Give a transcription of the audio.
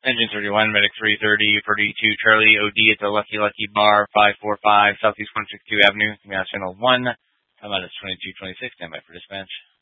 Engine 31, Medic 330, 42, Charlie OD at the Lucky Lucky Bar, 545 Southeast 162 Avenue, Mass Channel 1. I'm out at 2226, stand by for dispatch.